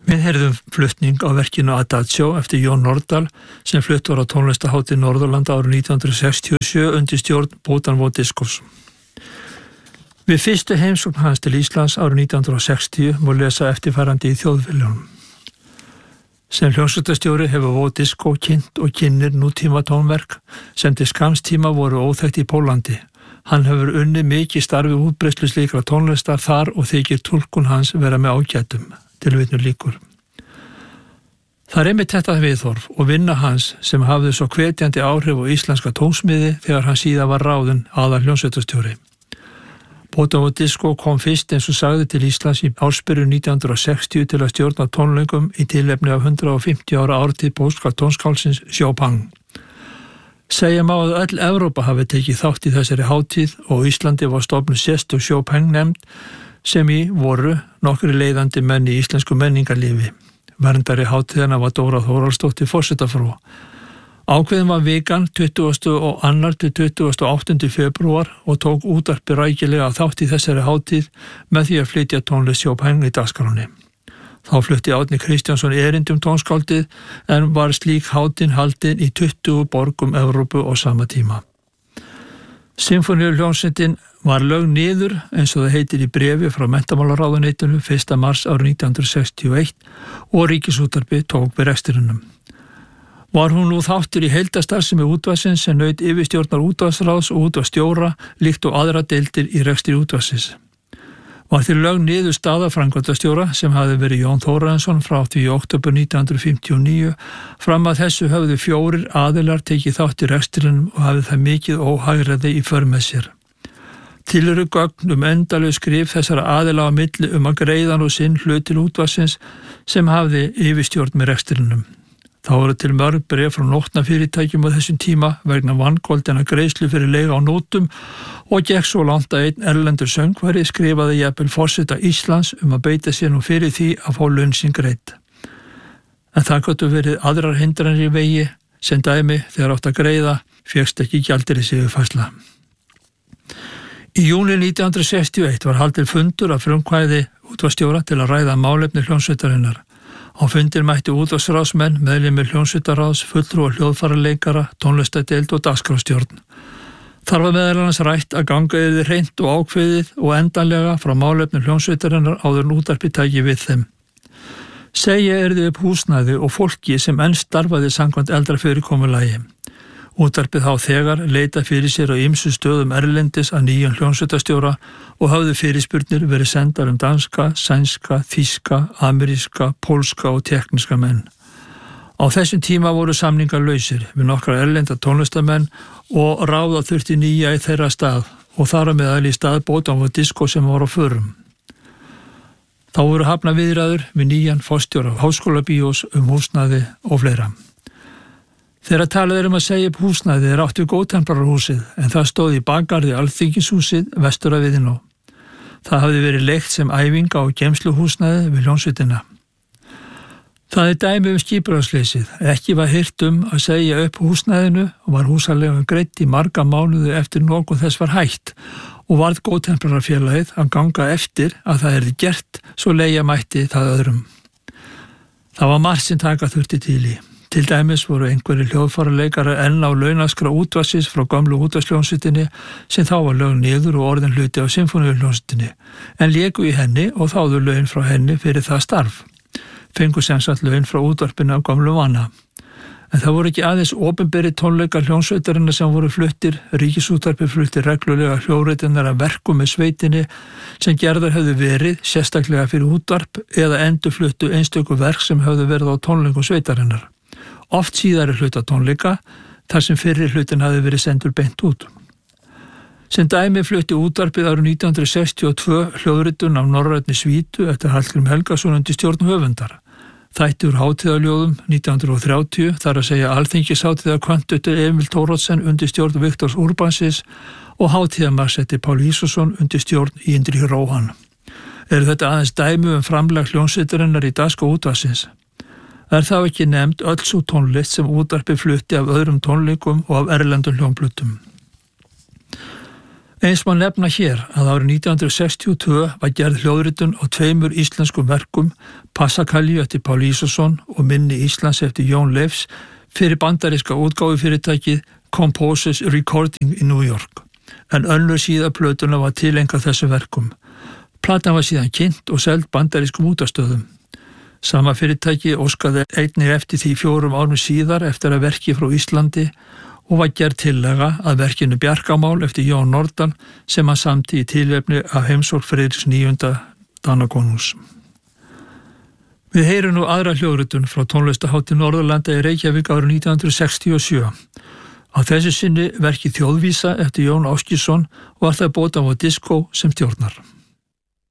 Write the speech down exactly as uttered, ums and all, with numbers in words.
Við heyrðum flutning á verkinu Adagio eftir Jón Nordal sem flutt var á tónlistahátíð Norðurlanda árið nítján hundruð sextíu og sjö undir stjórn Bótan Vodiskovs. Við fyrstu heimsókn hans til Íslands árið nítján hundruð sextíu má lesa eftirfarandi í Þjóðviljunum. Sem hljómsveitarstjóri hefur Vodiskov kynnt og kynnir nútíma tónverk sem til skamms tíma voru óþekkt í Pólandi. Hann hefur unnið mikið starfi útbreiðslu slíkra tónlistar þar og þykir túlkun hans vera með ágætum. Tilvitnun lýkur. Það er einmitt þetta viðhorf og vinna hans sem hafði svo hvetjandi áhrif á íslenska tónsmiði þegar hann síðan var ráðinn aðal hljómsveitarstjóri. Bótan Vodiskovs kom fyrst eins og sagði til Íslands í ársbyrjun nítján hundruð sextíu til að stjórna tónleikum í tilefni af hundrað fimmtíu ára ártíð pólska tónskáldsins Chopin. Segja má að öll Evrópa hafi tekið þátt í þessari hátíð og Íslandi var stofnuð sérstök Chopin nefnd sem í voru nokkri leiðandi menn í íslensku menningarlífi. Verndari hátíðana var Dóra Þórhallsdóttir forsetafrú. Ákveðin var vikan tuttugasta og annan til tuttugasta og áttunda febrúar og tók útvarpið rækilega þátt í þessari hátíð með því að flytja tónlist Chopin í dagskránni. Þá flutti Árni Kristjánsson erindi um tónskáldið en var slík hátíð haldin í tuttugu borgum Evrópu á sama tíma. Sinfóníuhljómsveitin var lögð niður eins og það heitir í bréfi frá menntamálaráðuneytinu fyrsta mars árið nítján hundruð sextíu og eitt og Ríkisútvarpið tók við rekstrinum. Var hún nú þáttur í heildarstarfsemi útvarpsins sem naut yfirstjórnar útvarpsráðs og útvarpsstjóra líkt og aðra deildir í rekstri útvarpsins. Var því lögð niður staða framkvæmdastjóra sem hafði verið Jón Þórarinsson frá því í október nítján hundruð fimmtíu og níu. Fram að þessu höfðu fjórir aðilar tekið þátt í rekstrinum og hafði það mikið óhagræði í för með sér. Til eru gögn um endalaus skrif þessara aðila á milli um að greiða nú sinn hlut til útvarpsins sem hafði yfirstjórn með rekstrinum. Þá voru til mörg bréf frá nótnafyrirtækjum á þessum tíma vegna vangoldinna greiðslu fyrir leiga á nótum og gekk svo langt að einn erlendur söngvari skrifaði jafnvel forseta Íslands um að beita sér nú fyrir því að fá laun sín greidd. En það gátu verið aðrar hindranir í vegi sem dæmi þegar átt að greiða fékkst ekki gjaldeyrisyfirfærsla. Í júní nítján hundruð sextíu og eitt var haldinn fundur af frumkvæði útvarpsstjóra til að ræða málefni hljómsveitarinnar. Á fundin mætti útvarpsráðsmenn, meðlimir hljómsveitaráðs, fulltrúar hljóðfæraleikara, tónlistadeild og dagskrárstjórn. Þar var meðal annars rætt að ganga yrði hreint og ákveðið og endanlega frá málefni hljómsveitarinnar áður en útvarpið tæki við þeim. Segja yrði upp húsnæði og fólki sem enn starfaði samkvæmt eldra fyrirkomulagi. Útvarpið þá þegar leita fyrir sér á ýmsum stöðum erlendis að nýjum hljómsveitarstjóra og hafði fyrirspurnir verið sendar um danska, sænska, þýska, ameríska, pólska og tekníska menn. Á þessum tíma voru samningar lausir við nokkra erlenda tónlistamenn og ráða þurfti nýja í þeirra stað og þar að meðal í stað Bótan Vodiskovs sem var á förum. Þá voru hafna viðræður við nýjan forstjóra Háskólabíós um húsnæði og fleira. Þegar talið er um að segja upp húsnæði er átt við Góðtemplárarhúsið en það stóð í bakgarði Alþingishúsið vestur af Iðnó. Það hafði verið leigt sem æfinga og geymsluhúsnæði við hljómsveitina. Það er dæmi um skipulagsleysið. Ekki var hirt um að segja upp húsnæðinu og var húsaleigan greidd í marga mánuði eftir nokkuð þess var hætt og varð Góðtemplárarfélagið að ganga eftir að það erði gert svo leigja mætti það öðrum. Það var margt sem taka þurfti til í. Til dæmis voru einhverjir hljóðfæraleikara enn á launaskrá útvarpsins frá gömlu útvarpshljómsveitinni sem þá var lögð niður og orðin hluti á sinfóníuhljómsveitinni en léku í henni og þáðu laun frá henni fyrir það starf. Fengu sem sagt laun frá útvarpinu á gömlu vana. En það voru ekki aðeins opinberi tónleikar hljómsveitarinnar sem voru fluttir, Ríkisútvarpið fluttir reglulega hljóðritanir af verkum með sveitinni sem gerðar hefðu verið sérstaklega fyrir útvarp eða endurfluttu einstöku verk sem hefðu verið á tónleikum sveitarinnar. Oft síðari hluta tónleika, þar sem fyrri hlutin hafi verið sendur beint út. Sem dæmi flutti útvarpið árið nítján hundruð sextíu og tvö hljóðritun af Norrænni Svítu eftir Hallgrím Helgason undir stjórn höfundar. Þætti úr hátíðaljóðum nítján hundruð þrjátíu, þar að segja alþingishátíðakvönt eftir Emil Thoroddsen undir stjórn Viktors Urbansis og hátíðamars eftir Pál Ísason undir stjórn Indriði Róhan. Eru þetta aðeins dæmi um framlag hljómsveitarinnar í dagskrá útvarpsins? Er þá ekki nefnd öll sú tónlist sem útvarpið flutti af öðrum tónleikum og af erlendum hljómplötum. Eins má nefna hér að árið nítján hundruð sextíu og tvö var gerð hljóðritun á tveimur íslenskum verkum, Passakalju eftir Pál Ísason og Minni Íslands eftir Jón Leifs fyrir bandaríska útgáfufyrirtækið Composers Recording í New York, en önnur síða plötuna var tilengað þessu verkum. Platan var síðan kynnt og seld bandarískum útastöðum. Sama fyrirtæki óskaði einnig eftir því fjórum árum síðar eftir að verki frá Íslandi og var gerð tillaga að verkinu Bjarkamál eftir Jón Nordal sem hann samti í tilefni af heimsókn Friðriks níunda Danakonungs. Við heyrum nú aðra hljóðritun frá tónlistahátíð Norðurlanda í Reykjavík árið nítján hundruð sextíu og sjö. Á þessu sinni verkið Þjóðvísa eftir Jón Áskilsson og var það Bótavog Disco sem stjórnar.